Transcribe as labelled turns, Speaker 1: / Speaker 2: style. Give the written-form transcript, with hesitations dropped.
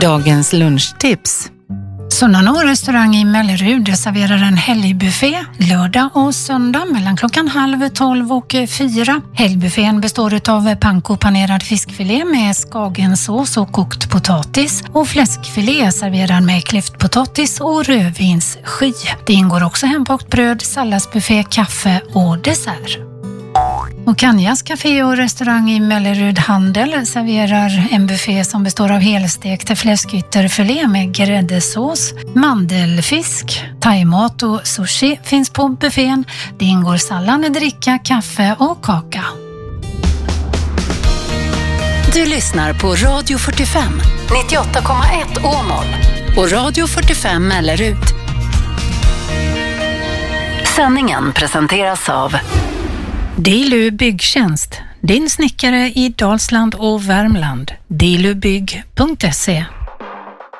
Speaker 1: Dagens lunchtips.
Speaker 2: Sonano restaurang i Mellerud serverar en helgbuffé lördag och söndag mellan klockan 11:30 och 4. Helgbuffén består av panko panerad fiskfilé med skagensås och kokt potatis och fläskfilé serverad med klyftpotatis och rödvinssky. Det ingår också hembakt bröd, salladsbuffé, kaffe och dessert. Och Kanjas café och restaurang i Mellerud Handel serverar en buffé som består av helstekt fläskytterfilé med gräddesås, mandelfisk, thaimat och sushi finns på buffén. Det ingår sallad, dricka, kaffe och kaka.
Speaker 3: Du lyssnar på Radio 45, 98,1 Åmål och Radio 45 Mellerud. Sändningen presenteras av
Speaker 2: Dilu Byggtjänst, din snickare i Dalsland och Värmland. dilubygg.se